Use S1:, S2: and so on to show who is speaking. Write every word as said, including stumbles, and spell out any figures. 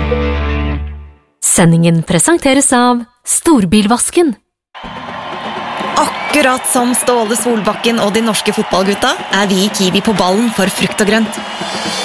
S1: Sendingen presenteres av Storbilvasken.
S2: Akkurat som Ståle Solbakken og de norske fotballgutta er vi i Kiwi på ballen for frukt og grønt.